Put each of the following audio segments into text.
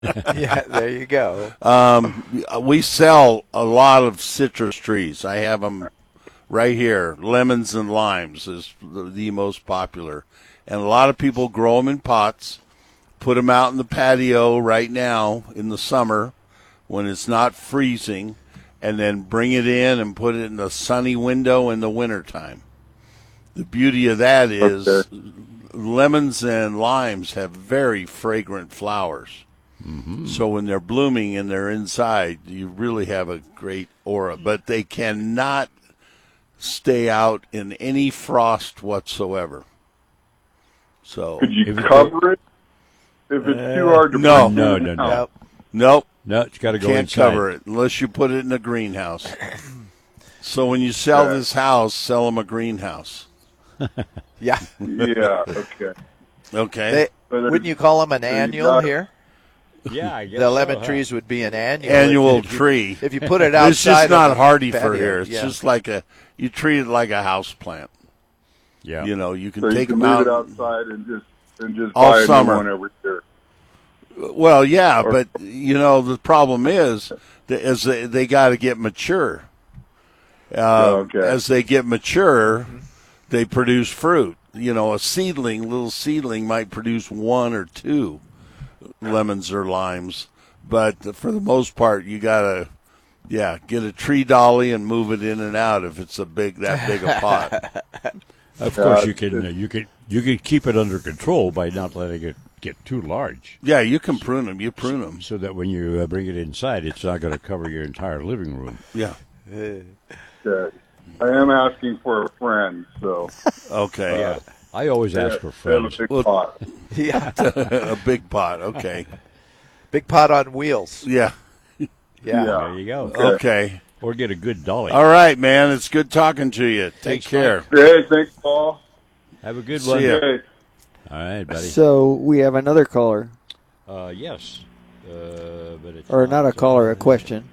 Yeah, there you go. We sell a lot of citrus trees. I have them right here. Lemons and limes is the most popular. And a lot of people grow them in pots, put them out in the patio right now in the summer when it's not freezing, and then bring it in and put it in the sunny window in the wintertime. The beauty of that is lemons and limes have very fragrant flowers. Mm-hmm. So when they're blooming and they're inside, you really have a great aura. But they cannot stay out in any frost whatsoever. So could you cover it if it's too hard to no. bring Nope. No, it's got to go Can't inside. cover it unless you put it in a greenhouse. So when you sell this house, sell them a greenhouse. Yeah. Yeah, okay. Okay. Wouldn't you call them an annual here? Yeah, I guess The lemon so, trees would be an Annual tree. If you put it outside. It's just not of hardy patio, for here. It's just like you treat it like a house plant. Yeah. You know, you can So take you can them leave out it outside and just all buy a new summer. one every year. Well, yeah, but you know the problem is that they got to get mature. As they get mature, they produce fruit. You know, a little seedling might produce one or two lemons or limes, but for the most part, you gotta, get a tree dolly and move it in and out if it's that big a pot. Of course, you can keep it under control by not letting it get too large. Yeah, you can prune them. You prune them so that when you bring it inside, it's not going to cover your entire living room. Yeah. Okay. I am asking for a friend, so. Okay. Yeah. I always ask for friends. A big pot. Yeah. A big pot. Okay. Big pot on wheels. Yeah. Yeah. There you go. Okay. Or get a good dolly. All right, man. It's good talking to you. Take care. Hey, thanks, Paul. Have a good See one. ya. Hey. All right, buddy. So we have another caller, Yes. But it's or not a caller, a question.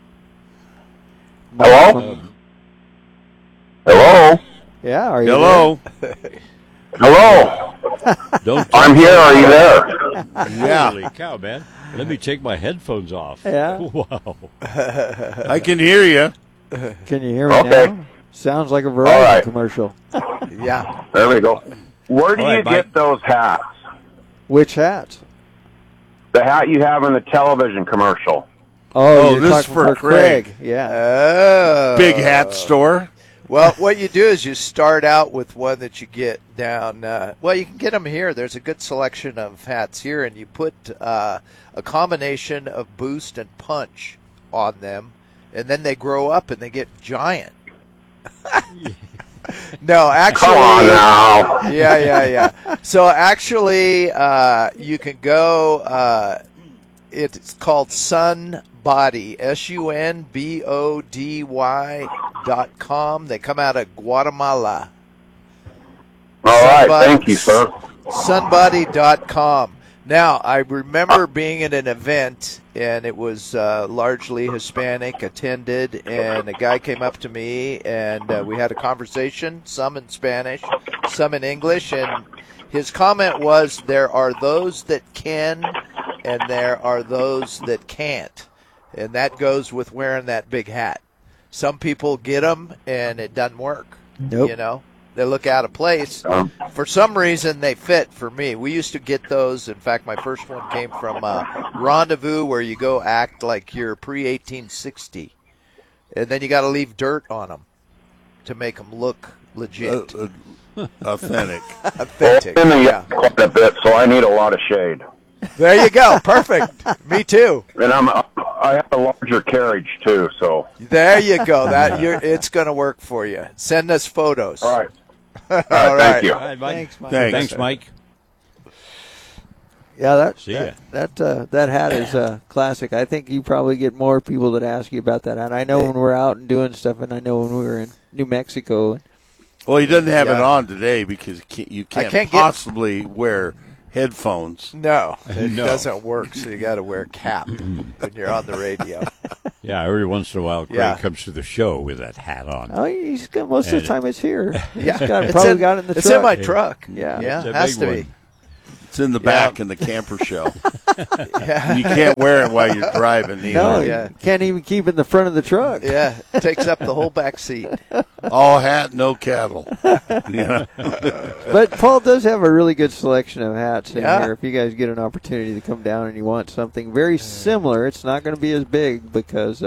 Hello? Hello? Yeah, are you Hello. Hello? Don't I'm here. Are you there? Yeah. Holy cow, man. Let me take my headphones off. Yeah. Wow. I can hear you. there? Can you hear me Okay. now? Sounds like a All Verizon right. commercial. Yeah. There we go. Where do All right, you Mike. get those hats? Which hat? The hat you have in the television commercial. Oh, you're this is talking for Craig. Yeah. Oh. Big hat store. Well, what you do is you start out with one that you get down. You can get them here. There's a good selection of hats here, and you put a combination of Boost and Punch on them, and then they grow up and they get giant. No, actually. Come on now. Yeah. So actually, you can go. It's called Sunbody, SUNBODY.com. They come out of Guatemala. All right. Thank you, sir. Sunbody.com. Now, I remember being at an event, and it was largely Hispanic attended, and a guy came up to me, and we had a conversation, some in Spanish, some in English, and his comment was, there are those that can, and there are those that can't. And that goes with wearing that big hat. Some people get them, and it doesn't work. Nope. You know? They look out of place. For some reason, they fit for me. We used to get those. In fact, my first one came from Rendezvous, where you go act like you're pre-1860. And then you got to leave dirt on them to make them look legit. Authentic. Authentic. I'm in the Yeah. quite a bit, so I need a lot of shade. There you go. Perfect. Me too. And I have a larger carriage too, so. There you go. It's going to work for you. Send us photos. All right. All Thank you. All right, Mike. Thanks, Mike. Thanks, Mike. Yeah, See ya. that hat is classic. I think you probably get more people that ask you about that hat. I know when we're out and doing stuff, and I know when we were in New Mexico. Well, he doesn't have it Yeah. on today because you can't can't get- possibly wear headphones. No, it No. doesn't work, so you got to wear a cap when you're on the radio. Yeah, every once in a while, Craig Yeah. comes to the show with that hat on. Oh, he's got most of the time it's here. Yeah, He's probably got it in the it's truck. in my truck. Yeah. Yeah, It's a has big to be. one. It's in the back in the camper shell. Yeah. You can't wear it while you're driving either. No, Yeah. you can't even keep it in the front of the truck. Yeah, it takes up the whole back seat. All hat, no cattle. Yeah. But Paul does have a really good selection of hats in Yeah. here. If you guys get an opportunity to come down and you want something very similar, it's not going to be as big because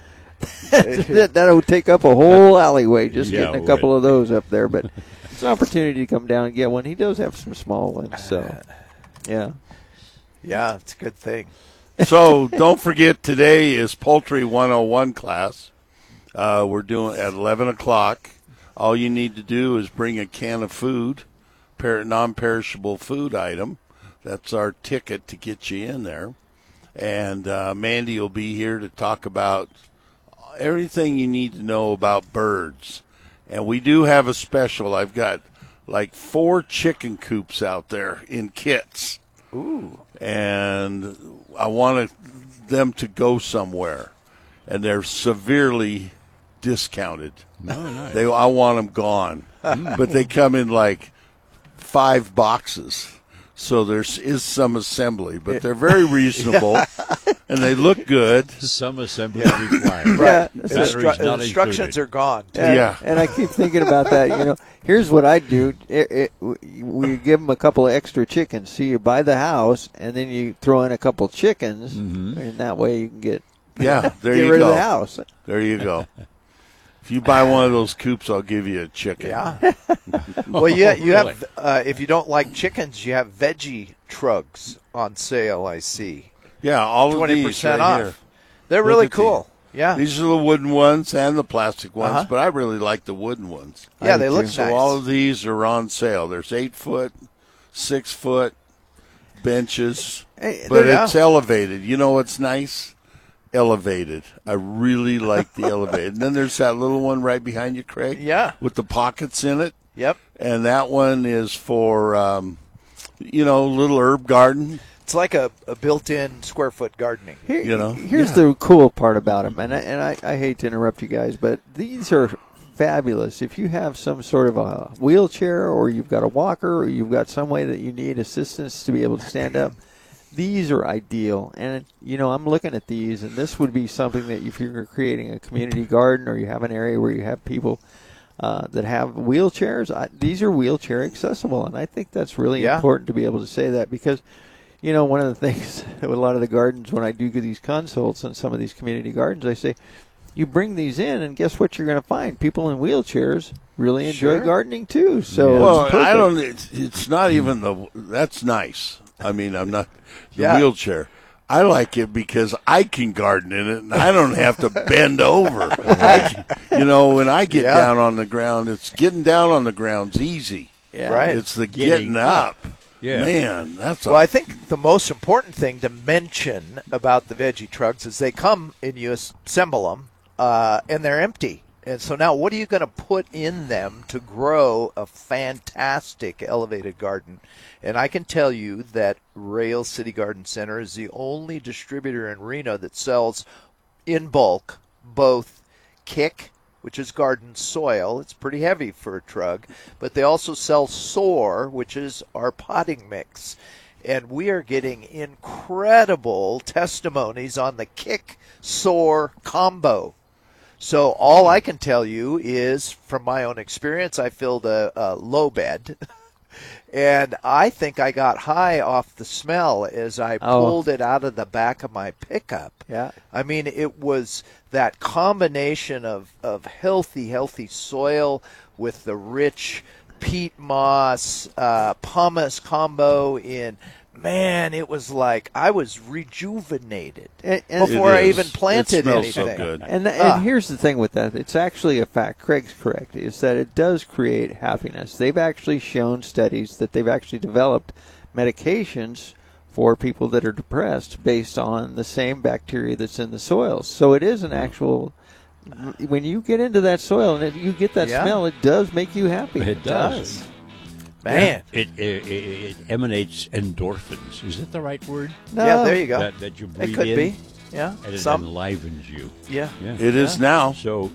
that'll take up a whole alleyway just Yeah, getting a it couple of those up there. But it's an opportunity to come down and get one. He does have some small ones, so yeah. Yeah, it's a good thing. So don't forget, today is Poultry 101 class. We're doing at 11 o'clock. All you need to do is bring a can of food, non-perishable food item. That's our ticket to get you in there. And Mandy will be here to talk about everything you need to know about birds. And we do have a special. I've got like 4 chicken coops out there in kits. Ooh. And I want them to go somewhere. And they're severely discounted. No, nice. I want them gone. But they come in like 5 boxes. So there is some assembly, but they're very reasonable, and they look good. Some assembly required. Yeah. Batteries not Instructions included. are gone. Yeah. And I keep thinking about that. You know, here's what I do. We give them a couple of extra chickens. So you buy the house, and then you throw in a couple chickens, and that way you can get Yeah, there get you rid of the go. house. There you go. If you buy one of those coops, I'll give you a chicken. Yeah. Well, yeah, you have. If you don't like chickens, you have veggie trugs on sale. I see. Yeah, all of 20% these right off. here. They're Look really at cool. Yeah. These are the wooden ones and the plastic ones, Uh-huh. but I really like the wooden ones. Yeah, they look So nice. all of these are on sale. There's 8-foot, 6-foot benches, Hey, but yeah. it's elevated. You know what's nice? Elevated. I really like the elevated. And then there's that little one right behind you, Craig. Yeah. With the pockets in it. Yep. And that one is for, little herb garden. It's like a built-in square foot gardening. Here's the cool part about them, and I hate to interrupt you guys, but these are fabulous. If you have some sort of a wheelchair, or you've got a walker, or you've got some way that you need assistance to be able to stand up, these are ideal. And I'm looking at these, and this would be something that if you're creating a community garden, or you have an area where you have people that have wheelchairs, these are wheelchair accessible, and I think that's really important to be able to say that, because one of the things with a lot of the gardens, when I do these consults in some of these community gardens, I say, you bring these in, and guess what you're going to find? People in wheelchairs really enjoy gardening too. So Well, it's perfect. I don't. It's not even that's nice. I mean, I'm not the wheelchair. I like it because I can garden in it, and I don't have to bend over. When I get down on the ground, it's getting down on the ground's easy. Yeah. Right. It's the getting up. Yeah. Man, that's Well, I think the most important thing to mention about the veggie trucks is they come and you assemble them, and they're empty. And so now what are you going to put in them to grow a fantastic elevated garden? And I can tell you that Rail City Garden Center is the only distributor in Reno that sells in bulk both Kick, which is garden soil. It's pretty heavy for a trug. But they also sell Soar, which is our potting mix. And we are getting incredible testimonies on the Kick Soar combo. So all I can tell you is, from my own experience, I filled a low bed. And I think I got high off the smell as I pulled it out of the back of my pickup. Yeah. I mean, it was that combination of healthy soil with the rich peat moss, pumice combo in. Man, it was like I was rejuvenated before I even planted it smells anything. So good. And here's the thing with that. It's actually a fact. Craig's correct. Is that it does create happiness. They've actually shown studies that they've actually developed medications for people that are depressed based on the same bacteria that's in the soil. So it is an actual. When you get into that soil and you get that smell, it does make you happy. It does. Man. It emanates endorphins. Is that the right word? No. Yeah, there you go. That you breathe It could in, be. Yeah. and it Some. enlivens you. Yeah. Yeah. It is now. So,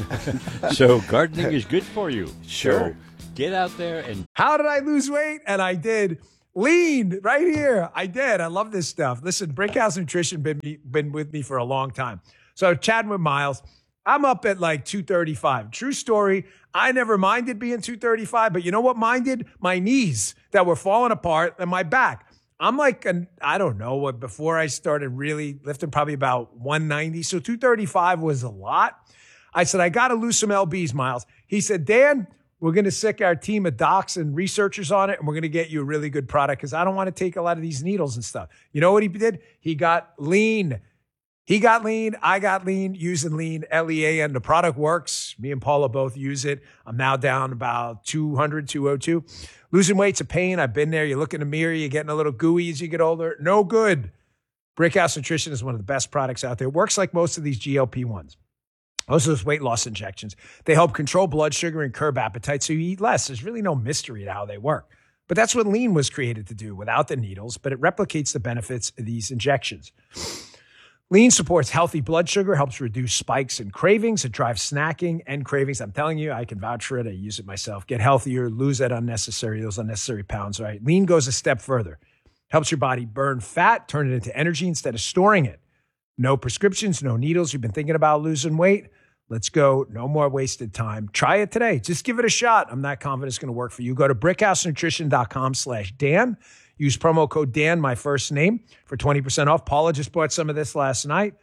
so gardening is good for you. Sure. So get out there and How did I lose weight? And I did. Lean right here. I did. I love this stuff. Listen, Brickhouse Nutrition been with me for a long time. So chatting with Miles, I'm up at like 235. True story. I never minded being 235, but you know what minded? My knees that were falling apart and my back. I'm like, I don't know, before I started really lifting, probably about 190. So 235 was a lot. I said, I got to lose some LBs, Miles. He said, Dan, we're going to sick our team of docs and researchers on it, and we're going to get you a really good product because I don't want to take a lot of these needles and stuff. You know what he did? He got lean. He got lean. I got lean, using lean, LEA, and the product works. Me and Paula both use it. I'm now down about 200, 202. Losing weight's a pain. I've been there. You look in the mirror, you're getting a little gooey as you get older. No good. Brickhouse Nutrition is one of the best products out there. It works like most of these GLP-1s. Most of those weight loss injections. They help control blood sugar and curb appetite so you eat less. There's really no mystery to how they work. But that's what lean was created to do without the needles, but it replicates the benefits of these injections. Lean supports healthy blood sugar, helps reduce spikes and cravings. It drives snacking and cravings. I'm telling you, I can vouch for it. I use it myself. Get healthier, lose those unnecessary pounds, right? Lean goes a step further. Helps your body burn fat, turn it into energy instead of storing it. No prescriptions, no needles. You've been thinking about losing weight? Let's go. No more wasted time. Try it today. Just give it a shot. I'm not confident it's going to work for you. Go to brickhousenutrition.com/Dan. Use promo code Dan, my first name, for 20% off. Paula just bought some of this last night.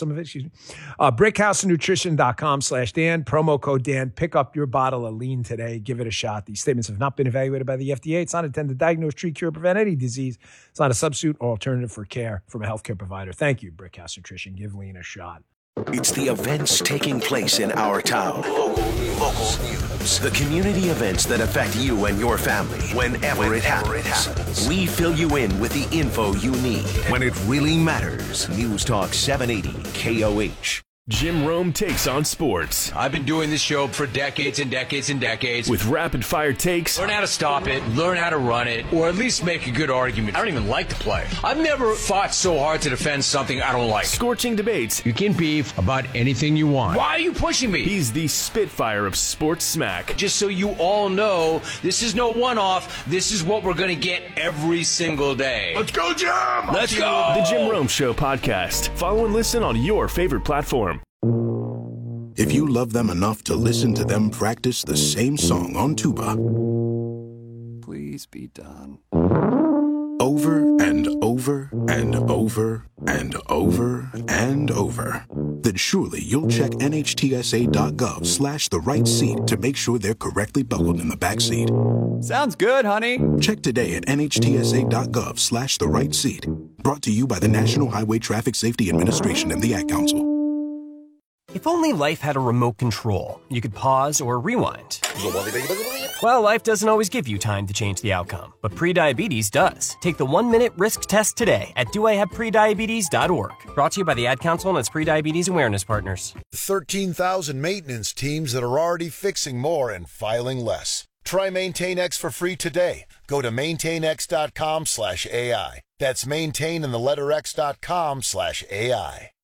Brickhousenutrition.com/Dan. Promo code Dan. Pick up your bottle of lean today. Give it a shot. These statements have not been evaluated by the FDA. It's not intended to diagnose, treat, cure, prevent any disease. It's not a substitute or alternative for care from a healthcare provider. Thank you, Brickhouse Nutrition. Give lean a shot. It's the events taking place in our town. Local news. The community events that affect you and your family whenever it happens. We fill you in with the info you need when it really matters. News Talk 780 KOH. Jim Rome takes on sports. I've been doing this show for decades and decades and decades. With rapid-fire takes. Learn how to stop it, learn how to run it, or at least make a good argument. I don't even like to play. I've never fought so hard to defend something I don't like. Scorching debates. You can beef about anything you want. Why are you pushing me? He's the Spitfire of sports smack. Just so you all know, this is no one-off. This is what we're going to get every single day. Let's go, Jim! Let's go! The Jim Rome Show podcast. Follow and listen on your favorite platform. If you love them enough to listen to them practice the same song on tuba, please be done. Over and over and over and over and over, then surely you'll check NHTSA.gov/the right seat to make sure they're correctly buckled in the back seat. Sounds good, honey. Check today at NHTSA.gov/the right seat. Brought to you by the National Highway Traffic Safety Administration and the Ad Council. If only life had a remote control, you could pause or rewind. Well, life doesn't always give you time to change the outcome, but prediabetes does. Take the 1-minute risk test today at doihaveprediabetes.org. Brought to you by the Ad Council and its prediabetes awareness partners. 13,000 maintenance teams that are already fixing more and filing less. Try MaintainX for free today. Go to maintainx.com/AI. That's maintain and the letter X.com/AI.